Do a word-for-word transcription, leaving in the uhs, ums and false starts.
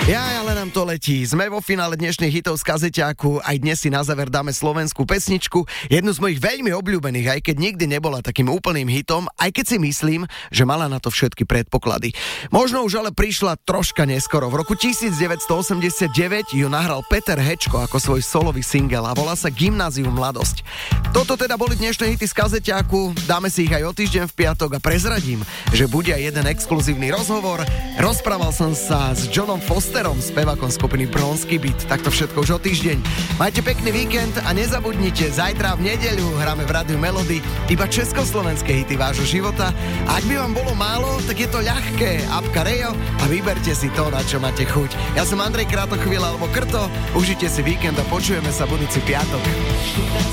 Ja, ale nám to letí. Sme vo finále dnešných hitov z kazeťáku. Aj dnes si na záver dáme slovenskú pesničku. Jednu z mojich veľmi obľúbených, aj keď nikdy nebola takým úplným hitom, aj keď si myslím, že mala na to všetky predpoklady. Možno už ale prišla troška neskoro. V roku devätnásťstoosemdesiatdeväť ju nahral Peter Hečko ako svoj solový single a volá sa Gymnázium Mladosť. Toto teda boli dnešné hity z kazeťáku. Dáme si ich aj o týždeň v piatok a prezradím, že bude aj jeden exkluzívny rozhovor. Rozprával som sa s Johnom Fosterom, spevákom skupiny Bronský Beat. Tak to všetko už o týždeň. Majte pekný víkend a nezabudnite, zajtra v nedeľu hráme v Rádiu Melody iba československé hity vášho života. A ak by vám bolo málo, tak je to ľahké. Apka Rejo a vyberte si to, na čo máte chuť. Ja som Andrej Kratochvíľ alebo Krto. Užite si víkend a počujeme sa budúci piatok.